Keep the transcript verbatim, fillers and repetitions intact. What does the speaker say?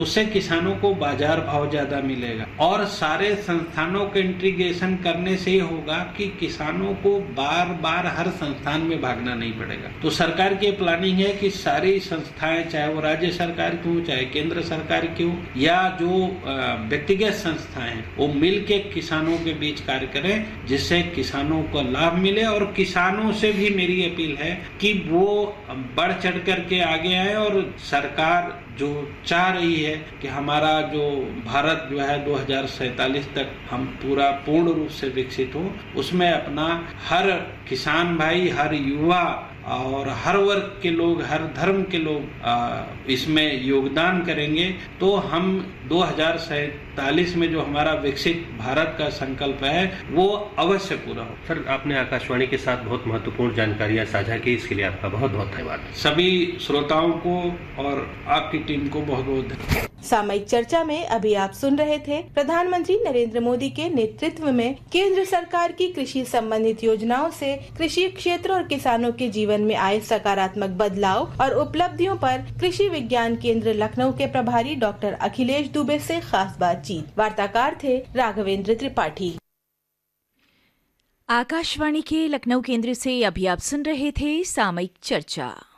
उससे किसानों को बाजार भाव ज्यादा मिलेगा और सारे संस्थानों के इंटीग्रेशन करने से ये होगा कि किसानों को बार बार हर संस्थान में भागना नहीं पड़ेगा। तो सरकार की प्लानिंग है कि सारी संस्थाएं, चाहे वो राज्य सरकार की हो, चाहे केंद्र सरकार की हो, या जो व्यक्तिगत संस्थाएं हैं, वो मिल के किसानों के बीच कार्य करें, जिससे किसानों को लाभ मिले। और किसानों से भी मेरी अपील है कि वो बढ़ चढ़ करके आगे आए और सरकार जो चाह रही है कि हमारा जो भारत जो है दो हज़ार सैंतालीस तक हम पूरा पूर्ण रूप से विकसित हो, उसमें अपना हर किसान भाई, हर युवा और हर वर्ग के लोग, हर धर्म के लोग इसमें योगदान करेंगे तो हम दो हज़ार सैंतालीस में जो हमारा विकसित भारत का संकल्प है वो अवश्य पूरा हो। सर, आपने आकाशवाणी के साथ बहुत महत्वपूर्ण जानकारियां साझा की, इसके लिए आपका बहुत बहुत धन्यवाद। सभी श्रोताओं को और आपकी टीम को बहुत बहुत धन्यवाद। सामयिक चर्चा में अभी आप सुन रहे थे प्रधानमंत्री नरेंद्र मोदी के नेतृत्व में केंद्र सरकार की कृषि संबंधित योजनाओं से कृषि क्षेत्र और किसानों के जीवन में आए सकारात्मक बदलाव और उपलब्धियों पर कृषि विज्ञान केंद्र लखनऊ के प्रभारी डॉक्टर अखिलेश दुबे से खास बातचीत। वार्ताकार थे राघवेंद्र त्रिपाठी। आकाशवाणी के लखनऊ केंद्र से अभी आप सुन रहे थे सामयिक चर्चा।